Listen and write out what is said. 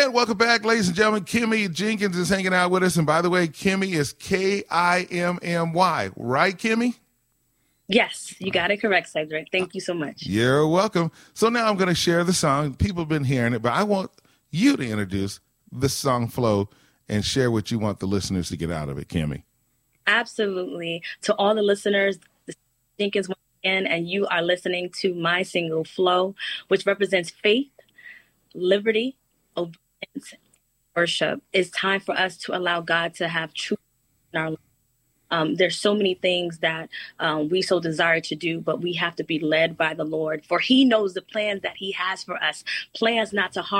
And welcome back, ladies and gentlemen. Kimmy Jenkins is hanging out with us. And by the way, Kimmy is Kimmy, right, Kimmy? Yes, you got it correct, Cedric. Thank you so much. You're welcome. So now I'm going to share the song. People have been hearing it, but I want you to introduce the song flow and share what you want the listeners to get out of it, Kimmy. Absolutely. To all the listeners, this is Jenkins once again, and you are listening to my single Flow, which represents faith, liberty, obedience, worship. It's time for us to allow God to have truth in our lives. There's so many things that we so desire to do, but we have to be led by the Lord, for he knows the plans that he has for us, plans not to harm